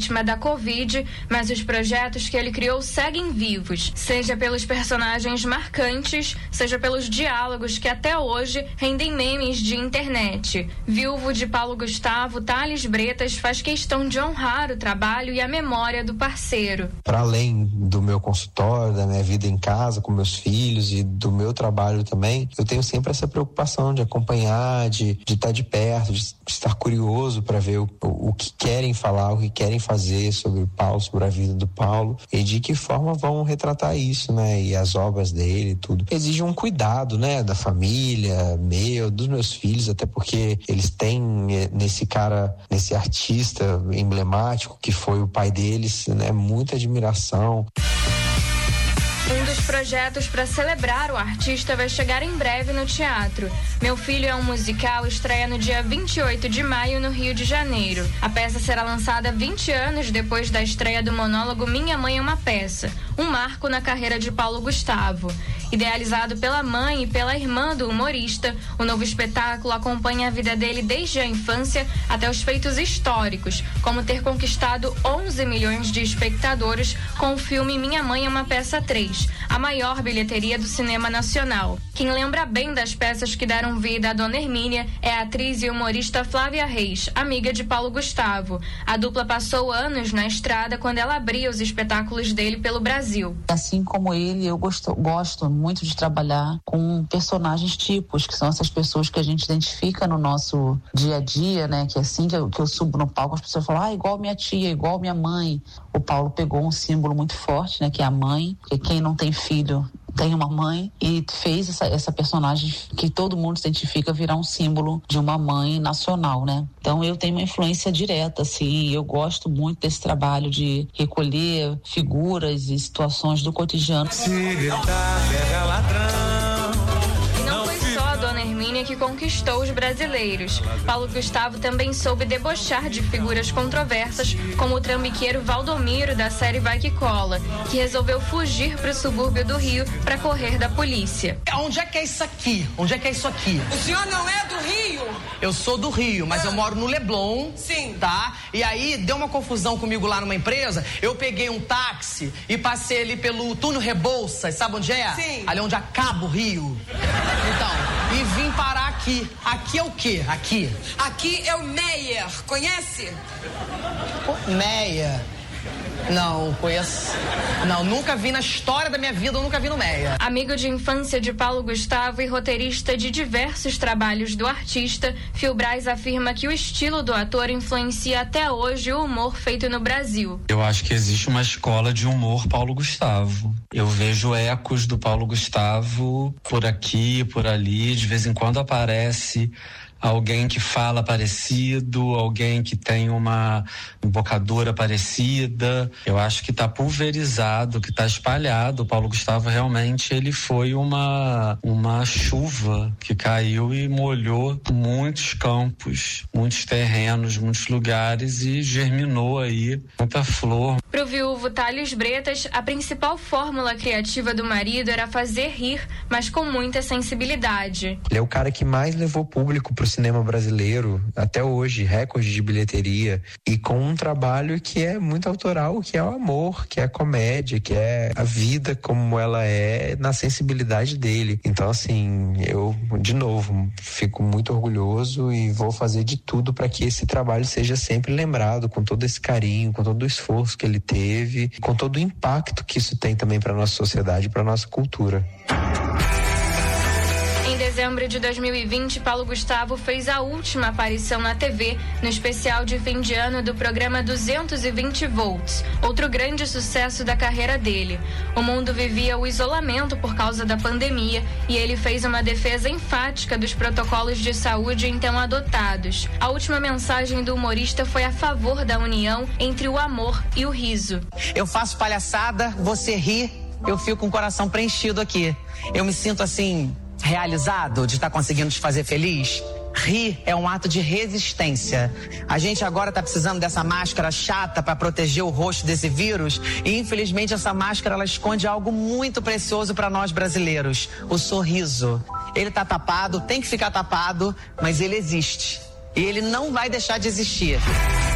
vítima da Covid, mas os projetos que ele criou seguem vivos, seja pelos personagens marcantes, seja pelos diálogos que até hoje rendem memes de internet. Viúvo de Paulo Gustavo, Thales Bretas faz questão de honrar o trabalho e a memória do parceiro. Para além do meu consultório, da minha vida em casa com meus filhos e do meu trabalho também, eu tenho sempre essa preocupação de acompanhar, de estar de perto, de estar curioso para ver o que querem falar, o que querem fazer sobre o Paulo, sobre a vida do Paulo e de que forma vão retratar isso, né? E as obras dele e tudo. Exige um cuidado, né? Da família, meu, dos meus filhos, até porque eles têm nesse artista emblemático que foi o pai deles, né? Muita admiração. Um dos projetos para celebrar o artista vai chegar em breve no teatro. Meu Filho é um Musical estreia no dia 28 de maio no Rio de Janeiro. A peça será lançada 20 anos depois da estreia do monólogo Minha Mãe é uma Peça, um marco na carreira de Paulo Gustavo. Idealizado pela mãe e pela irmã do humorista, o novo espetáculo acompanha a vida dele desde a infância até os feitos históricos, como ter conquistado 11 milhões de espectadores com o filme Minha Mãe é uma Peça 3, a maior bilheteria do cinema nacional. Quem lembra bem das peças que deram vida à Dona Hermínia é a atriz e humorista Flávia Reis, amiga de Paulo Gustavo. A dupla passou anos na estrada quando ela abria os espetáculos dele pelo Brasil. Assim como ele, eu gosto muito de trabalhar com personagens tipos, que são essas pessoas que a gente identifica no nosso dia a dia, né? Que assim que eu subo no palco, as pessoas falam, igual minha tia, igual minha mãe. O Paulo pegou um símbolo muito forte, né? Que é a mãe, que quem não tem filho tem uma mãe, e fez essa personagem que todo mundo se identifica virar um símbolo de uma mãe nacional, né? Então eu tenho uma influência direta, assim, eu gosto muito desse trabalho de recolher figuras e situações do cotidiano. Se gritar, pega ladrão. E não foi só a Dona Hermínia que conquistou os brasileiros. Paulo Gustavo também soube debochar de figuras controversas, como o trambiqueiro Valdomiro da série Vai Que Cola, que resolveu fugir para o subúrbio do Rio para correr da polícia. Onde é que é isso aqui? Onde é que é isso aqui? O senhor não é do Rio? Eu sou do Rio, mas eu moro no Leblon. Sim. Tá? E aí deu uma confusão comigo lá numa empresa. Eu peguei um táxi e passei ali pelo túnel Rebouças, sabe onde é? Sim. Ali onde acaba o Rio. Então, e vim parar aqui. Aqui é o quê? Aqui? Aqui é o Meyer, conhece? Meyer. Não, conheço. Não, nunca vi na história da minha vida, eu nunca vi no Meia. Amigo de infância de Paulo Gustavo e roteirista de diversos trabalhos do artista, Phil Braz afirma que o estilo do ator influencia até hoje o humor feito no Brasil. Eu acho que existe uma escola de humor Paulo Gustavo. Eu vejo ecos do Paulo Gustavo por aqui, por ali, de vez em quando aparece alguém que fala parecido, alguém que tem uma embocadura parecida. Eu acho que está pulverizado, que está espalhado. O Paulo Gustavo realmente ele foi uma chuva que caiu e molhou muitos campos, muitos terrenos, muitos lugares e germinou aí muita flor. Pro viúvo Thales Bretas, a principal fórmula criativa do marido era fazer rir, mas com muita sensibilidade. Ele é o cara que mais levou público pro cinema brasileiro até hoje, recorde de bilheteria, e com um trabalho que é muito autoral, que é o amor, que é a comédia, que é a vida como ela é na sensibilidade dele. Então assim, eu de novo fico muito orgulhoso e vou fazer de tudo para que esse trabalho seja sempre lembrado com todo esse carinho, com todo o esforço que ele teve, com todo o impacto que isso tem também para nossa sociedade, para nossa cultura. Em dezembro de 2020, Paulo Gustavo fez a última aparição na TV no especial de fim de ano do programa 220 Volts, outro grande sucesso da carreira dele. O mundo vivia o isolamento por causa da pandemia e ele fez uma defesa enfática dos protocolos de saúde então adotados. A última mensagem do humorista foi a favor da união entre o amor e o riso. Eu faço palhaçada, você ri, eu fico com o coração preenchido aqui. Eu me sinto assim, realizado de estar conseguindo te fazer feliz. Rir é um ato de resistência. A gente agora tá precisando dessa máscara chata para proteger o rosto desse vírus e infelizmente essa máscara ela esconde algo muito precioso para nós brasileiros, o sorriso. Ele tá tapado, tem que ficar tapado, mas ele existe. E ele não vai deixar de existir.